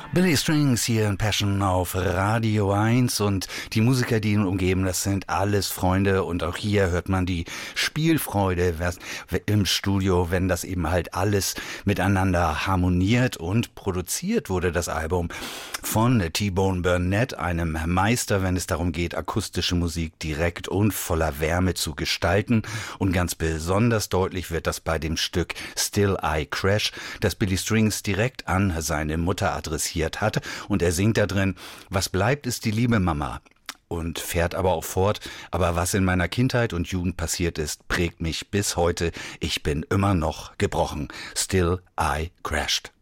Billy Strings hier in Passion auf Radio 1 und die Musiker, die ihn umgeben, das sind alles Freunde und auch hier hört man die Spielfreude im Studio, wenn das eben halt alles miteinander harmoniert, und produziert wurde das Album von T-Bone Burnett, einem Meister, wenn es darum geht, akustische Musik direkt und voller Wärme zu gestalten, und ganz besonders deutlich wird das bei dem Stück Still I Crash, das Billy Strings direkt an seine Mutter adressiert hat, und er singt da drin: Was bleibt, ist die liebe Mama. Und fährt aber auch fort: Aber was in meiner Kindheit und Jugend passiert ist, prägt mich bis heute. Ich bin immer noch gebrochen. Still I crashed.